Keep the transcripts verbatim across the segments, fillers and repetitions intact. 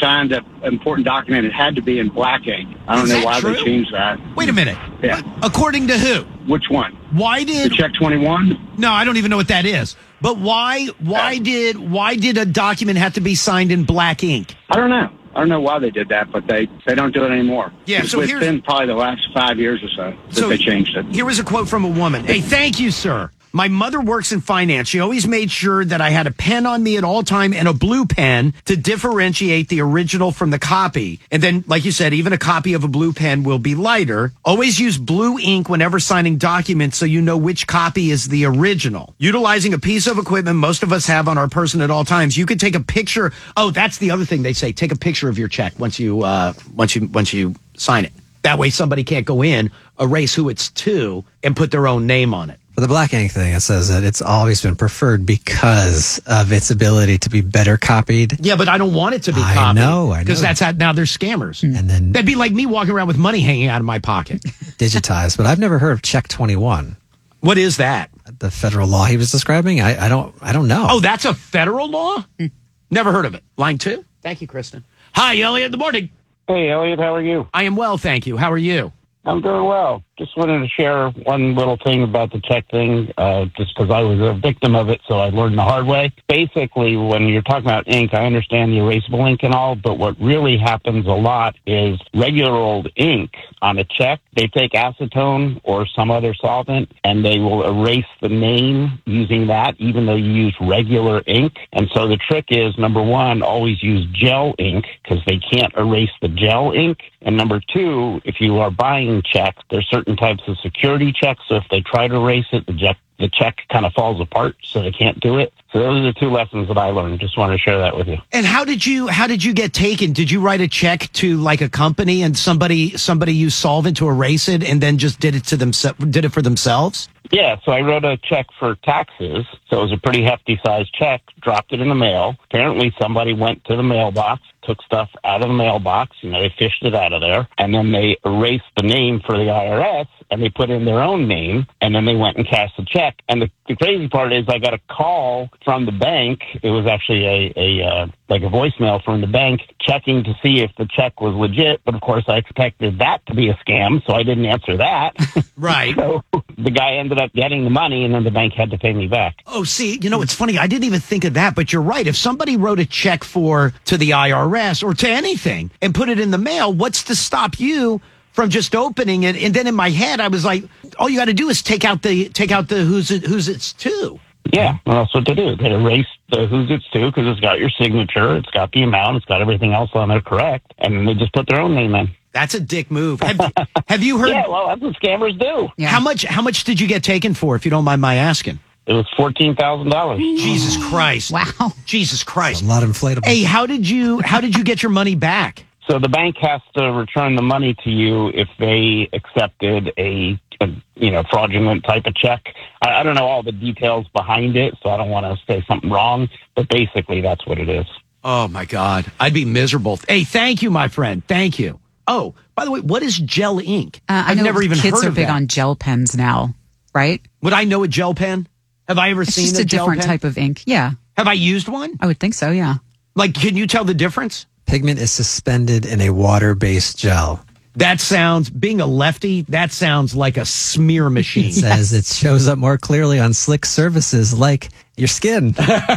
signed an important document, it had to be in black ink. I don't Is know that why true? they changed that. Wait a minute. Yeah. According to who? Which one? Why The did check twenty-one? No, I don't even know what that is. But why why did why did a document have to be signed in black ink? I don't know. I don't know why they did that, but they, they don't do it anymore. Yeah, It's so here's- been probably the last five years or so that So they changed it. Here was a quote from a woman. Hey, thank you, sir. My mother works in finance. She always made sure that I had a pen on me at all time and a blue pen to differentiate the original from the copy. And then, like you said, even a copy of a blue pen will be lighter. Always use blue ink whenever signing documents so you know which copy is the original. Utilizing a piece of equipment most of us have on our person at all times. You could take a picture. Oh, that's the other thing they say. Take a picture of your check once you uh, once you once you sign it. That way somebody can't go in, erase who it's to, and put their own name on it. For the black ink thing, it says that it's always been preferred because of its ability to be better copied. Yeah, but I don't want it to be I copied. know, I know. Because that's how, now they're scammers. And then That'd be like me walking around with money hanging out of my pocket. digitized. But I've never heard of Check twenty-one. What is that? The federal law he was describing? I, I don't I don't know. Oh, that's a federal law? Never heard of it. Line two. Thank you, Kristen. Hi, Elliot. Good morning. Hey, Elliot, how are you? I am well, thank you. How are you? I'm doing well. Just wanted to share one little thing about the check thing, uh, just because I was a victim of it, so I learned the hard way. Basically, when you're talking about ink, I understand the erasable ink and all, but what really happens a lot is regular old ink on a check, they take acetone or some other solvent, and they will erase the name using that, even though you use regular ink. And so the trick is, number one, always use gel ink, because they can't erase the gel ink. And number two, if you are buying checks, there's certain types of security checks, so if they try to erase it, the check, the check kind of falls apart, so they can't do it. So those are the two lessons that I learned. Just wanted to share that with you. And how did you how did you get taken? Did you write a check to like a company and somebody somebody used solvent to erase it and then just did it to themselves did it for themselves? Yeah, so I wrote a check for taxes, so it was a pretty hefty sized check, dropped it in the mail. Apparently somebody went to the mailbox, took stuff out of the mailbox, you know, they fished it out of there, and then they erased the name for the I R S, and they put in their own name, and then they went and cashed the check. And the, the crazy part is I got a call from the bank. It was actually a, a uh, like a voicemail from the bank checking to see if the check was legit, but of course I expected that to be a scam, so I didn't answer that. Right. So the guy ended up getting the money, and then the bank had to pay me back. Oh, see, you know, it's funny. I didn't even think of that, but you're right. If somebody wrote a check for to the I R S or to anything and put it in the mail, what's to stop you from just opening it? And then in my head, I was like, all you got to do is take out the take out the who's it who's it's to. Yeah, well, that's what they do. They erase the who's it's to because it's got your signature, it's got the amount, it's got everything else on there correct, and they just put their own name in. That's a dick move. Have, have you heard? Yeah, well, that's what scammers do. Yeah. How much? How much did you get taken for? If you don't mind my asking. It was fourteen thousand dollars. Jesus Christ! Wow. Jesus Christ! A lot of inflatable. Hey, how did you? How did you get your money back? So the bank has to return the money to you if they accepted a, a you know, fraudulent type of check. I, I don't know all the details behind it, so I don't want to say something wrong, but basically that's what it is. Oh my God, I'd be miserable. Hey, thank you, my friend. Thank you. Oh, by the way, what is gel ink? Uh, I I've know never even kids heard are of big that. on gel pens now, right? Would I know a gel pen? Have I ever It's seen just a, a gel different pen? type of ink. Yeah, Have I used one? I would think so. Yeah. Like, can you tell the difference? Pigment is suspended in a water-based gel. That sounds, being a lefty, that sounds like a smear machine. It says it shows up more clearly on slick surfaces like your skin.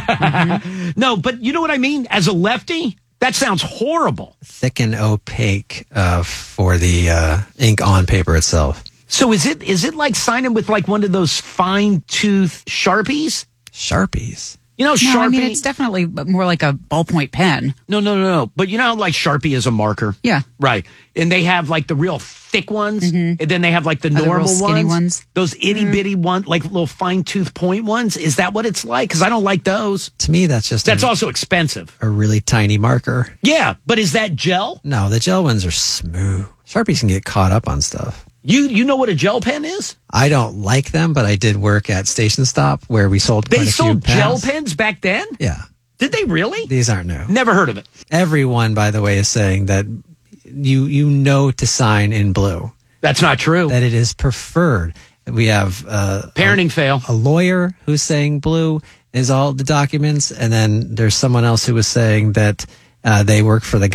No, but you know what I mean? As a lefty, that sounds horrible. Thick and opaque uh, for the uh, ink on paper itself. So is it is it like signing with like one of those fine tooth Sharpies? Sharpies. You know, No, Sharpie. I mean it's definitely more like a ballpoint pen. no, no, no, no. But you know, how, like Sharpie is a marker. Yeah. Right. And they have like the real thick ones, and then they have like the the real normal skinny ones, ones. Those itty bitty ones, like little fine tooth point ones. Is that what it's like? Because I don't like those. To me, that's just That's a, also expensive. a really tiny marker. Yeah, but is that gel? No, the gel ones are smooth. Sharpies can get caught up on stuff. You you know what a gel pen is? I don't like them, but I did work at Station Stop where we sold quite They a sold few gel pens. pens back then? Yeah. Did they really? These aren't new. Never heard of it. Everyone, by the way, is saying that you you know to sign in blue, That's not true. that it is preferred. We have uh, Parenting fail. a lawyer who's saying blue is all the documents, and then there's someone else who was saying that uh, they work for the